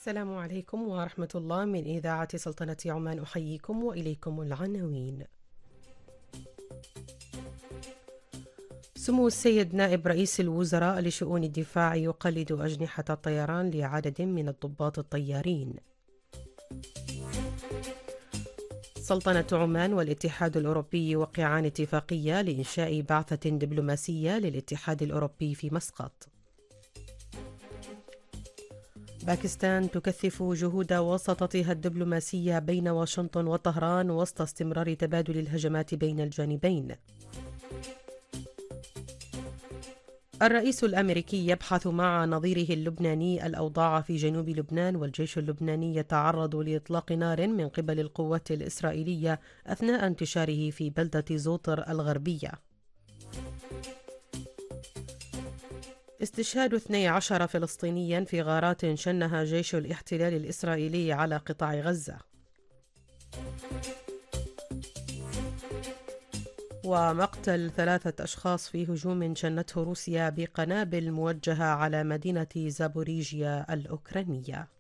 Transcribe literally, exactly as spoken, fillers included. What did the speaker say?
السلام عليكم ورحمة الله من إذاعة سلطنة عمان، أحييكم وإليكم العناوين. سمو السيد نائب رئيس الوزراء لشؤون الدفاع يقلد أجنحة الطيران لعدد من الضباط الطيارين. سلطنة عمان والاتحاد الأوروبي يوقعان اتفاقية لإنشاء بعثة دبلوماسية للاتحاد الأوروبي في مسقط. باكستان تكثف جهود وساطتها الدبلوماسية بين واشنطن وطهران وسط استمرار تبادل الهجمات بين الجانبين. الرئيس الأمريكي يبحث مع نظيره اللبناني الأوضاع في جنوب لبنان، والجيش اللبناني يتعرض لإطلاق نار من قبل القوات الإسرائيلية أثناء انتشاره في بلدة زوطر الغربية. استشهاد اثني عشر فلسطينيا في غارات شنها جيش الاحتلال الإسرائيلي على قطاع غزة. ومقتل ثلاثة أشخاص في هجوم شنته روسيا بقنابل موجهة على مدينة زابوريجيا الأوكرانية.